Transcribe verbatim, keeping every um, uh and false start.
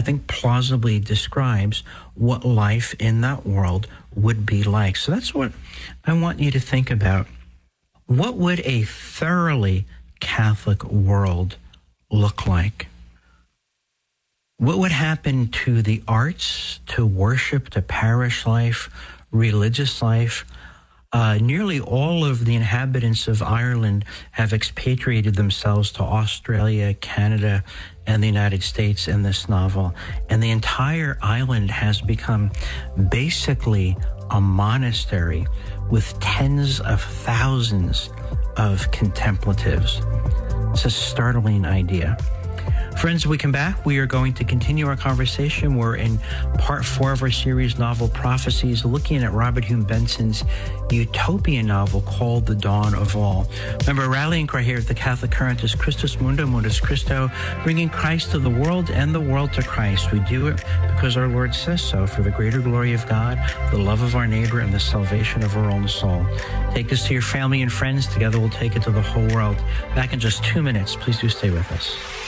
think, plausibly describes what life in that world would be like. So that's what I want you to think about. What would a thoroughly Catholic world look like? What would happen to the arts, to worship, to parish life, religious life? Uh, nearly all of the inhabitants of Ireland have expatriated themselves to Australia, Canada, and the United States in this novel. And the entire island has become basically a monastery with tens of thousands of contemplatives. It's a startling idea. Friends, when we come back, we are going to continue our conversation. We're in part four of our series, Novel Prophecies, looking at Robert Hume Benson's utopian novel called The Dawn of All. Remember, our rallying cry here at the Catholic Current is Christus Mundo, Mundus Christo, bringing Christ to the world and the world to Christ. We do it because our Lord says so, for the greater glory of God, the love of our neighbor, and the salvation of our own soul. Take this to your family and friends. Together we'll take it to the whole world. Back in just two minutes. Please do stay with us.